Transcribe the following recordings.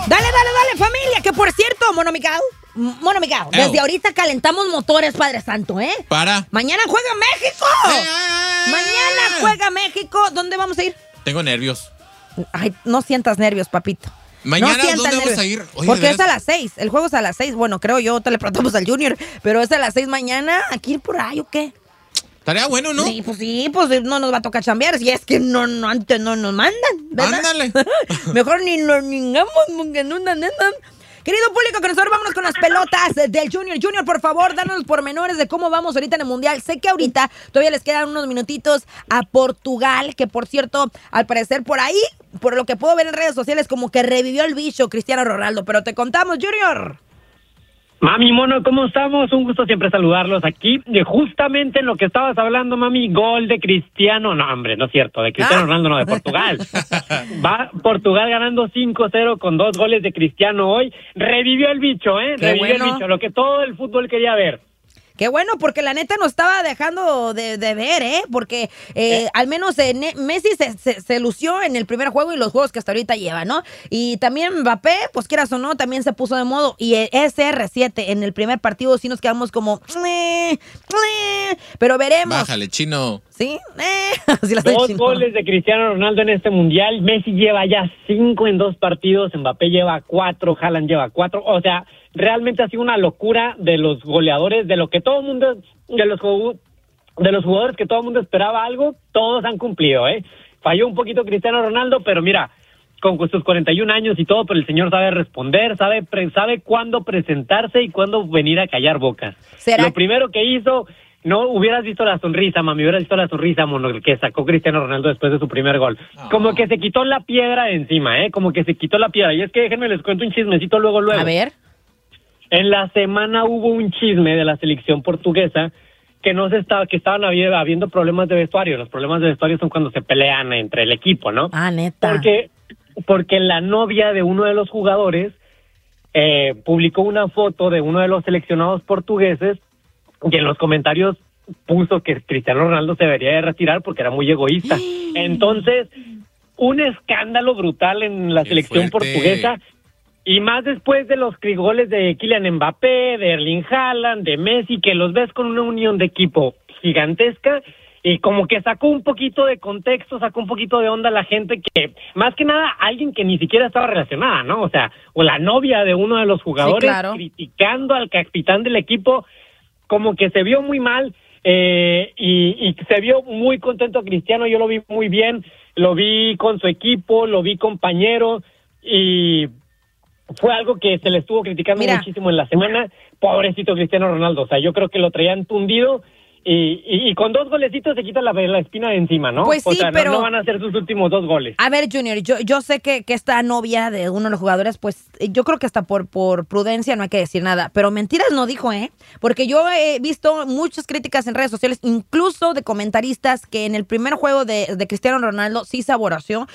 Dale, familia, que por cierto, Mono Micao, desde ahorita calentamos motores, Padre Santo, ¿eh? Mañana juega México. Mañana juega México. ¿Dónde vamos a ir? Tengo nervios. Ay, no sientas nervios, papito. Mañana, ¿dónde vamos a ir? Oye, porque es a las 6, el juego es a las 6. Bueno, creo yo, te le preguntamos al Junior, pero es a las 6 mañana. ¿Aquí ir por ahí o qué? Estaría bueno, ¿no? Sí, pues no nos va a tocar chambear. Si es que antes no nos mandan, ¿verdad? Ándale. Mejor ni nos ningamos, porque no andan. Querido público, que nosotros vámonos con las pelotas del Junior. Junior, por favor, danos los pormenores de cómo vamos ahorita en el Mundial. Sé que ahorita todavía les quedan unos minutitos a Portugal, que por cierto, al parecer por ahí, por lo que puedo ver en redes sociales, como que revivió el bicho Cristiano Ronaldo. Pero te contamos, Junior. Mami, Mono, ¿cómo estamos? Un gusto siempre saludarlos aquí. Justamente en lo que estabas hablando, mami, gol de Cristiano. No, hombre, no es cierto, de Cristiano Ronaldo, no, de Portugal. Va Portugal ganando 5-0 con 2 goles de Cristiano hoy. Revivió el bicho, Revivió el bicho, lo que todo el fútbol quería ver. Qué bueno, porque la neta nos estaba dejando de ver, Porque al menos Messi se lució en el primer juego y los juegos que hasta ahorita lleva, ¿no? Y también Mbappé, pues quieras o no, también se puso de modo. Y el SR7 en el primer partido sí nos quedamos como... Pero veremos. Bájale, chino. ¿Sí? Así 2 goles de Cristiano Ronaldo en este Mundial. Messi lleva ya 5 en 2 partidos. Mbappé lleva 4. Haaland lleva 4. O sea, realmente ha sido una locura de los goleadores, de lo que todo el mundo, de los jugadores que todo el mundo esperaba algo, todos han cumplido, Falló un poquito Cristiano Ronaldo, pero mira, con sus 41 años y todo, pero el señor sabe responder, sabe cuándo presentarse y cuándo venir a callar bocas. Lo primero que hizo, no hubieras visto la sonrisa, mami, hubieras visto la sonrisa, mono, que sacó Cristiano Ronaldo después de su primer gol. Como que se quitó la piedra de encima, como que se quitó la piedra. Y es que déjenme les cuento un chismecito luego. A ver. En la semana hubo un chisme de la selección portuguesa que estaban habiendo problemas de vestuario. Los problemas de vestuario son cuando se pelean entre el equipo, ¿no? Ah, neta. Porque la novia de uno de los jugadores publicó una foto de uno de los seleccionados portugueses y en los comentarios puso que Cristiano Ronaldo se debería de retirar porque era muy egoísta. Entonces, un escándalo brutal en la selección portuguesa. Y más después de los goles de Kylian Mbappé, de Erling Haaland, de Messi, que los ves con una unión de equipo gigantesca y como que sacó un poquito de contexto, sacó un poquito de onda a la gente que, más que nada, alguien que ni siquiera estaba relacionada, ¿no? O sea, o la novia de uno de los jugadores, sí, claro, criticando al capitán del equipo, como que se vio muy mal y se vio muy contento Cristiano. Yo lo vi muy bien, lo vi con su equipo, lo vi compañero y... fue algo que se le estuvo criticando muchísimo en la semana. Pobrecito Cristiano Ronaldo, o sea, yo creo que lo traían tundido y con 2 golecitos se quita la espina de encima, ¿no? Pues sí, o sea, pero... no van a ser sus últimos 2 goles. A ver, Junior, yo sé que esta novia de uno de los jugadores, pues yo creo que hasta por prudencia no hay que decir nada, pero mentiras no dijo, porque yo he visto muchas críticas en redes sociales, incluso de comentaristas, que en el primer juego de Cristiano Ronaldo sí se aborazó,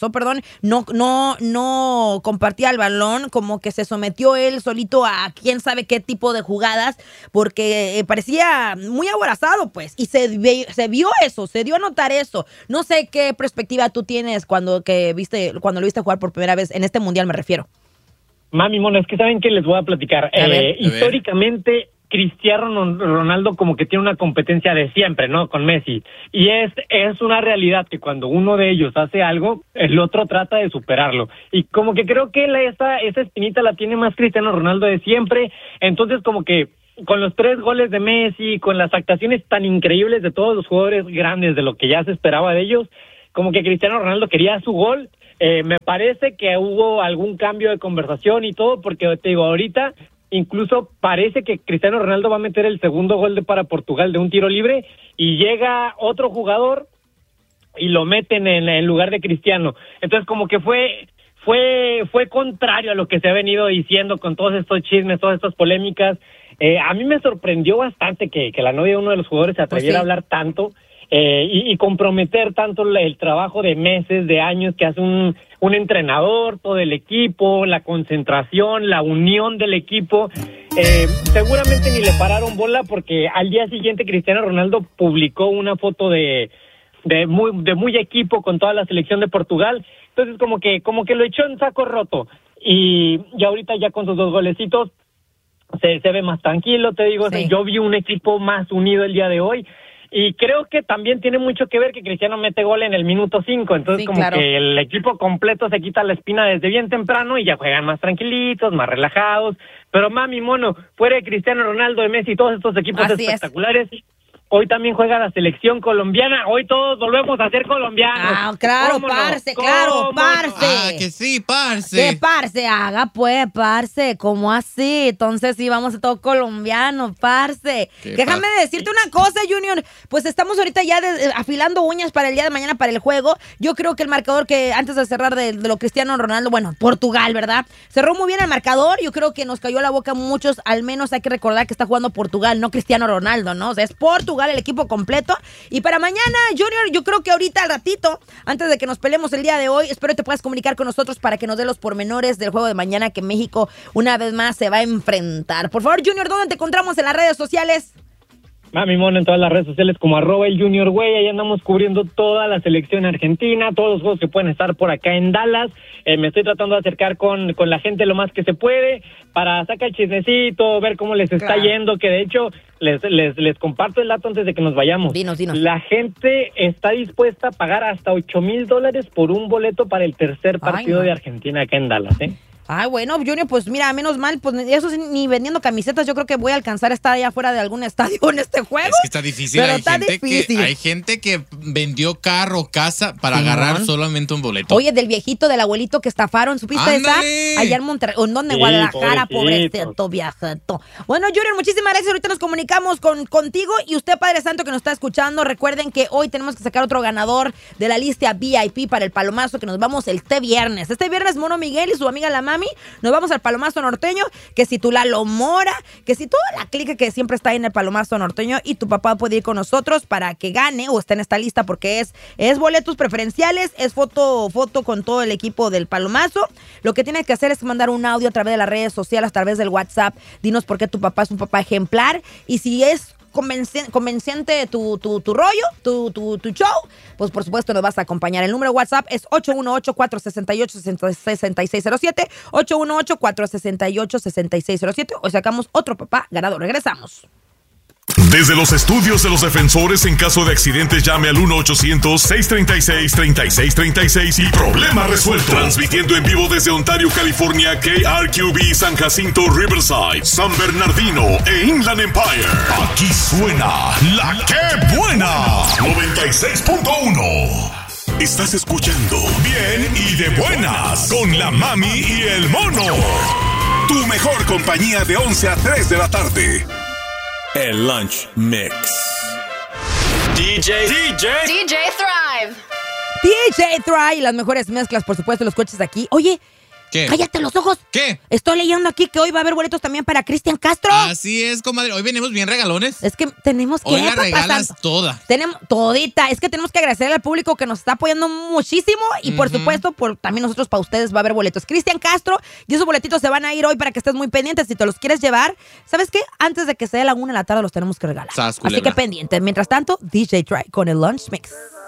no compartía el balón, como que se sometió él solito a quién sabe qué tipo de jugadas, porque parecía muy aborazado, pues, y se vio eso, se dio a notar eso. No sé qué perspectiva tú tienes cuando lo viste jugar por primera vez en este mundial, me refiero. Mami, mono, es que saben que les voy a platicar. Históricamente, Cristiano Ronaldo como que tiene una competencia de siempre, ¿no? Con Messi. Y es una realidad que cuando uno de ellos hace algo, el otro trata de superarlo. Y como que creo que esa espinita la tiene más Cristiano Ronaldo de siempre. Entonces como que con los 3 goles de Messi, con las actuaciones tan increíbles de todos los jugadores grandes, de lo que ya se esperaba de ellos, como que Cristiano Ronaldo quería su gol. Me parece que hubo algún cambio de conversación y todo, porque te digo, ahorita incluso parece que Cristiano Ronaldo va a meter el segundo gol para Portugal de un tiro libre y llega otro jugador y lo meten en lugar de Cristiano. Entonces como que fue contrario a lo que se ha venido diciendo con todos estos chismes, todas estas polémicas. A mí me sorprendió bastante que la novia de uno de los jugadores se atreviera a hablar tanto y comprometer tanto el trabajo de meses, de años que hace un entrenador, todo el equipo, la concentración, la unión del equipo. Seguramente ni le pararon bola porque al día siguiente Cristiano Ronaldo publicó una foto de muy equipo con toda la selección de Portugal. Entonces como que lo echó en saco roto. y ahorita ya con sus 2 golecitos se ve más tranquilo, te digo. Sí. Yo vi un equipo más unido el día de hoy. Y creo que también tiene mucho que ver que Cristiano mete gol en el minuto 5, entonces Sí, claro. que el equipo completo se quita la espina desde bien temprano y ya juegan más tranquilitos, más relajados. Pero mami, mono, fuera de Cristiano Ronaldo, de Messi, todos estos equipos Así espectaculares, hoy también juega la selección colombiana, hoy todos volvemos a ser colombianos. Ah, claro, ¿Cómo no? parce, ¿Cómo claro, no? parce. Ah, que sí, parce. ¿Qué parce? Haga pues, parce, ¿cómo así? Entonces sí, vamos a todo colombiano, parce. Déjame decirte una cosa, Junior, pues estamos ahorita ya afilando uñas para el día de mañana para el juego. Yo creo que el marcador que antes de cerrar de lo Cristiano Ronaldo, bueno, Portugal, ¿verdad? Cerró muy bien el marcador, yo creo que nos cayó la boca a muchos, al menos hay que recordar que está jugando Portugal, no Cristiano Ronaldo, ¿no? O sea, es Portugal el equipo completo. Y para mañana, Junior, yo creo que ahorita al ratito, antes de que nos peleemos el día de hoy, espero que te puedas comunicar con nosotros para que nos dé los pormenores del juego de mañana que México una vez más se va a enfrentar. Por favor, Junior, ¿dónde te encontramos en las redes sociales? Mami Mono en todas las redes sociales como @el_Junior_Güey, ahí andamos cubriendo toda la selección argentina, todos los juegos que pueden estar por acá en Dallas. Me estoy tratando de acercar con la gente lo más que se puede para sacar el chismecito, ver cómo les está yendo, que de hecho les comparto el dato antes de que nos vayamos. Dinos. La gente está dispuesta a pagar hasta $8,000 por un boleto para el tercer partido de Argentina acá en Dallas, ¿eh? Ay, bueno, Junior, pues mira, menos mal, pues eso sí, ni vendiendo camisetas, yo creo que voy a alcanzar a estar allá afuera de algún estadio en este juego. Es que está difícil, Pero está difícil. Hay gente que vendió carro, casa para agarrar solamente un boleto. Oye, del viejito, del abuelito que estafaron, ¿supiste ¡Ándale! de esa? Allá en Monterrey, ¿o en dónde? Sí, Guadalajara, pobrecito. pobrecito viajito. Bueno, Junior, muchísimas gracias, ahorita nos comunicamos contigo y usted, Padre Santo, que nos está escuchando, recuerden que hoy tenemos que sacar otro ganador de la lista VIP para el Palomazo, que nos vamos este viernes. Este viernes, Mono Miguel y su amiga la Mami, nos vamos al Palomazo Norteño, que si tú Lalo Mora, que si toda la clica que siempre está ahí en el Palomazo Norteño y tu papá puede ir con nosotros para que gane o esté en esta lista porque es boletos preferenciales, es foto con todo el equipo del Palomazo. Lo que tienes que hacer es mandar un audio a través de las redes sociales, a través del WhatsApp. Dinos por qué tu papá es un papá ejemplar y si es convenciente tu rollo, tu show, pues por supuesto nos vas a acompañar. El número de WhatsApp es 818-468-6607, 818-468-6607. Hoy sacamos otro papá ganador. Regresamos. Desde los estudios de los defensores, en caso de accidentes, llame al 1-800-636-3636 y problema resuelto. Transmitiendo en vivo desde Ontario, California, KRQB, San Jacinto, Riverside, San Bernardino e Inland Empire. Aquí suena la que buena 96.1. Estás escuchando Bien y de Buenas con la Mami y el Mono. Tu mejor compañía de 11 a 3 de la tarde. El Lunch Mix. DJ Thrive. DJ Thrive, las mejores mezclas, por supuesto, los coches aquí. Oye, ¿qué? Cállate los ojos. ¿Qué? Estoy leyendo aquí que hoy va a haber boletos también para Cristian Castro. Así es, comadre. Hoy venimos bien regalones. Es que tenemos que... Hoy la regalas toda. Tenemos todita. Es que tenemos que agradecer al público que nos está apoyando muchísimo. Y por supuesto, también nosotros para ustedes va a haber boletos. Cristian Castro, y esos boletitos se van a ir hoy para que estés muy pendiente. Si te los quieres llevar, ¿sabes qué? Antes de que sea la 1 de la tarde los tenemos que regalar. Sas, Así culebra. que pendiente. Mientras tanto, DJ Try con el Lunch Mix.